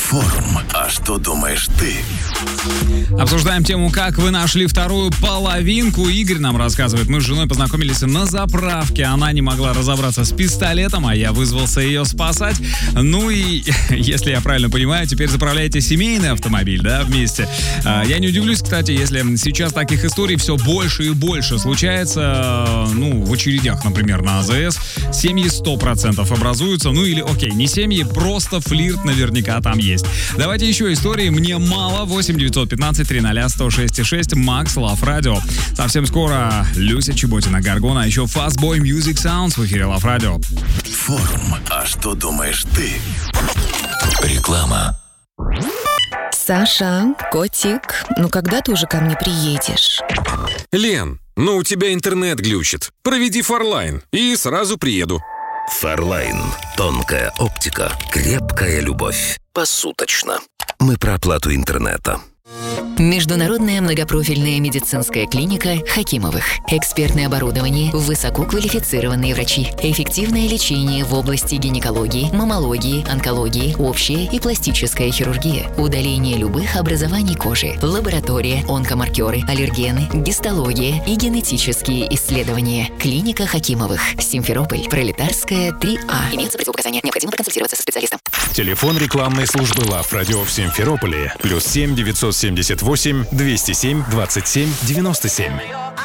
Форум. А что думаешь ты? Обсуждаем тему, как вы нашли вторую половинку. Игорь нам рассказывает. Мы с женой познакомились на заправке. Она не могла разобраться с пистолетом, а я вызвался ее спасать. Ну и, если я правильно понимаю, теперь заправляете семейный автомобиль, да, вместе. Я не удивлюсь, кстати, если сейчас таких историй все больше и больше случается, в очередях, например, на АЗС. Семьи 100% образуются. Ну или, окей, не семьи, просто флирт наверняка там есть. Давайте еще истории. Мне мало. 8-915-300-106-6. Макс, Лав Радио. Совсем скоро Люся Чеботина, Гаргона, а еще Fastboy Music Sounds в эфире Лав Радио. Форум. А что думаешь ты? Реклама. Саша, котик, когда ты уже ко мне приедешь? Лен, у тебя интернет глючит. Проведи Фарлайн и сразу приеду. Фарлайн. Тонкая оптика. Крепкая любовь. Посуточно. Мы про оплату интернета. Международная многопрофильная медицинская клиника Хакимовых. Экспертное оборудование, высококвалифицированные врачи, эффективное лечение в области гинекологии, маммологии, онкологии, общая и пластическая хирургия, удаление любых образований кожи, лаборатория, онкомаркеры, аллергены, гистология и генетические исследования. Клиника Хакимовых. Симферополь, Пролетарская, 3А. Имеются противопоказания. Необходимо проконсультироваться со специалистом. Телефон рекламной службы Лав Радио в Симферополе. +7 978 207 27 97.